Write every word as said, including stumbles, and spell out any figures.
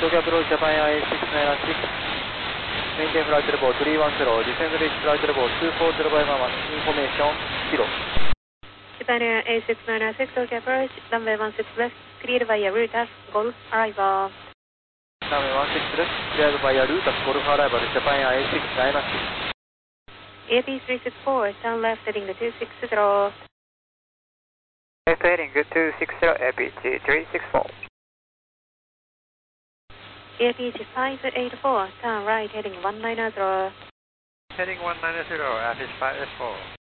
Tokyo Approach Japan Air A six nine six, maintain flight level three one zero, descend reach flight level two four zero by Mama, information zero. Japan Air A six nine six, Tokyo Approach, runway one six left, cleared via route as Golf arrival. Runway one six left, cleared via route as Golf arrival, Japan Air A six nine six. A P three six four, turn left heading two six zero. Left heading two six zero, A P G three six four. A P G five eight four, turn right heading one nine zero. Heading one nine zero, A P G five eight four.